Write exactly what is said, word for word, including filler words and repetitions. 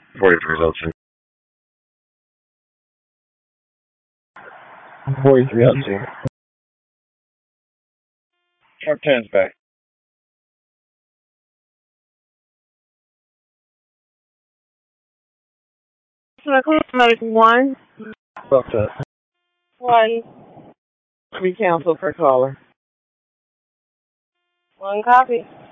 forty-three results in. forty-three oh two. Truck ten's back. So I call medical one. Fucked up. One. We cancel for caller. One copy.